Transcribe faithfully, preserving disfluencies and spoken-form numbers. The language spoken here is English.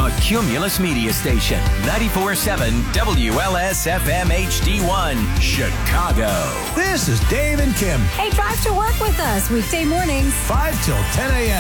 a Cumulus media station. ninety-four point seven W L S F M H D one, Chicago. This is Dave and Kim. Hey, drive to work with us weekday mornings. five till ten a.m.